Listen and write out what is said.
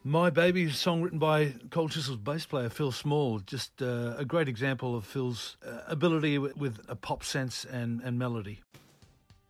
My Baby, a song written by Cold Chisel's bass player Phil Small, just a great example of Phil's ability with a pop sense and melody.